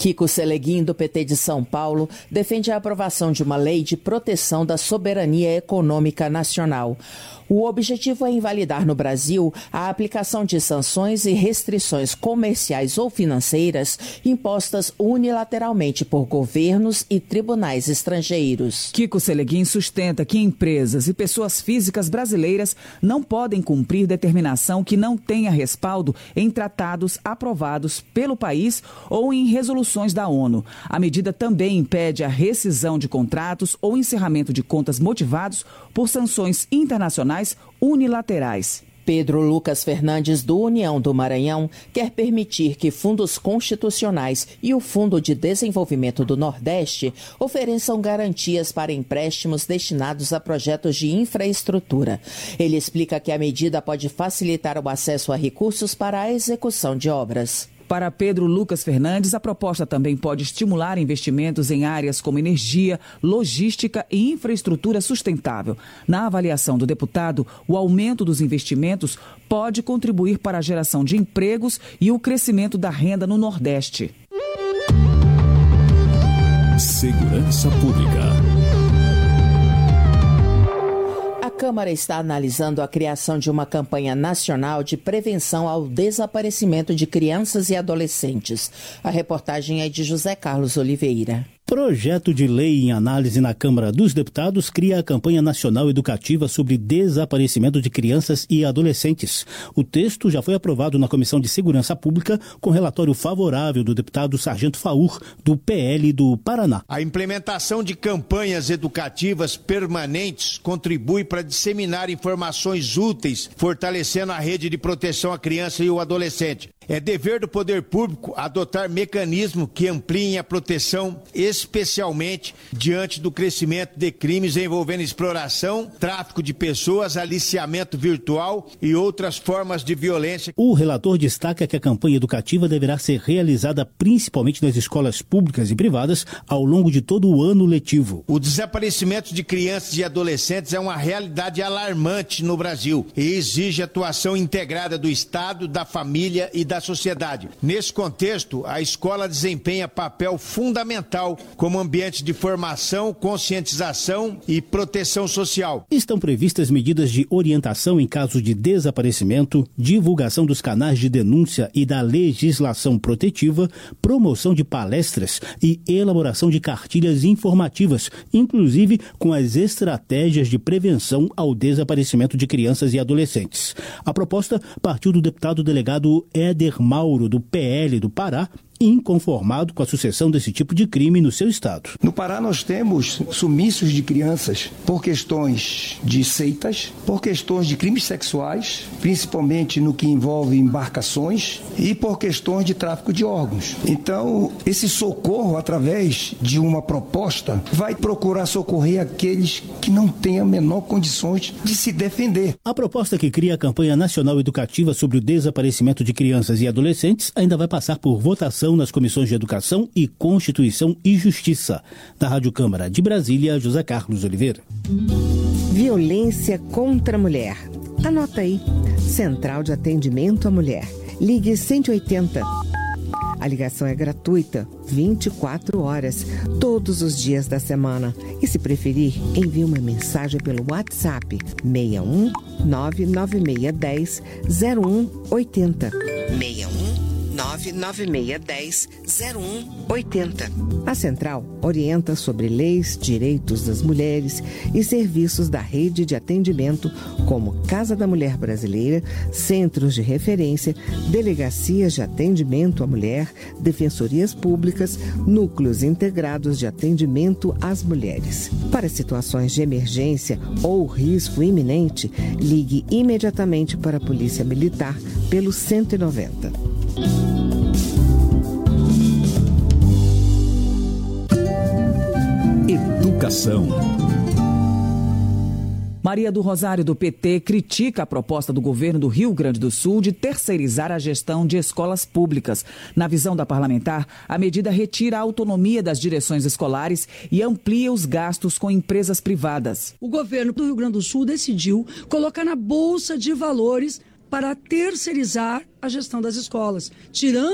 Kiko Seleguin, do PT de São Paulo, defende a aprovação de uma lei de proteção da soberania econômica nacional. O objetivo é invalidar no Brasil a aplicação de sanções e restrições comerciais ou financeiras impostas unilateralmente por governos e tribunais estrangeiros. Kiko Seleguin sustenta que empresas e pessoas físicas brasileiras não podem cumprir determinação que não tenha respaldo em tratados aprovados pelo país ou em resoluções da ONU. A medida também impede a rescisão de contratos ou encerramento de contas motivados por sanções internacionais unilaterais. Pedro Lucas Fernandes, do União do Maranhão, quer permitir que fundos constitucionais e o Fundo de Desenvolvimento do Nordeste ofereçam garantias para empréstimos destinados a projetos de infraestrutura. Ele explica que a medida pode facilitar o acesso a recursos para a execução de obras. Para Pedro Lucas Fernandes, a proposta também pode estimular investimentos em áreas como energia, logística e infraestrutura sustentável. Na avaliação do deputado, o aumento dos investimentos pode contribuir para a geração de empregos e o crescimento da renda no Nordeste. Segurança Pública. A Câmara está analisando a criação de uma campanha nacional de prevenção ao desaparecimento de crianças e adolescentes. A reportagem é de José Carlos Oliveira. Projeto de lei em análise na Câmara dos Deputados cria a campanha nacional educativa sobre desaparecimento de crianças e adolescentes. O texto já foi aprovado na Comissão de Segurança Pública com relatório favorável do deputado Sargento Faur, do PL do Paraná. A implementação de campanhas educativas permanentes contribui para disseminar informações úteis, fortalecendo a rede de proteção à criança e ao adolescente. É dever do poder público adotar mecanismos que ampliem a proteção, especialmente diante do crescimento de crimes envolvendo exploração, tráfico de pessoas, aliciamento virtual e outras formas de violência. O relator destaca que a campanha educativa deverá ser realizada principalmente nas escolas públicas e privadas ao longo de todo o ano letivo. O desaparecimento de crianças e adolescentes é uma realidade alarmante no Brasil e exige atuação integrada do Estado, da família e da sociedade. Nesse contexto, a escola desempenha papel fundamental como ambiente de formação, conscientização e proteção social. Estão previstas medidas de orientação em caso de desaparecimento, divulgação dos canais de denúncia e da legislação protetiva, promoção de palestras e elaboração de cartilhas informativas, inclusive com as estratégias de prevenção ao desaparecimento de crianças e adolescentes. A proposta partiu do deputado delegado Éder Mauro, do PL do Pará, inconformado com a sucessão desse tipo de crime no seu estado. No Pará nós temos sumiços de crianças por questões de seitas, por questões de crimes sexuais, principalmente no que envolve embarcações e por questões de tráfico de órgãos. Então, esse socorro através de uma proposta vai procurar socorrer aqueles que não têm a menor condições de se defender. A proposta que cria a campanha nacional educativa sobre o desaparecimento de crianças e adolescentes ainda vai passar por votação nas comissões de Educação e Constituição e Justiça. Da Rádio Câmara de Brasília, José Carlos Oliveira. Violência contra a mulher. Anota aí. Central de Atendimento à Mulher. Ligue 180. A ligação é gratuita, 24 horas, todos os dias da semana. E se preferir, envie uma mensagem pelo WhatsApp 61 99610 0180. 61 99610 0180. A Central orienta sobre leis, direitos das mulheres e serviços da rede de atendimento como Casa da Mulher Brasileira, centros de referência, delegacias de atendimento à mulher, defensorias públicas, núcleos integrados de atendimento às mulheres. Para situações de emergência ou risco iminente, ligue imediatamente para a Polícia Militar pelo 190. Educação. Maria do Rosário, do PT, critica a proposta do governo do Rio Grande do Sul de terceirizar a gestão de escolas públicas. Na visão da parlamentar, a medida retira a autonomia das direções escolares e amplia os gastos com empresas privadas. O governo do Rio Grande do Sul decidiu colocar na Bolsa de Valores para terceirizar a gestão das escolas, tirando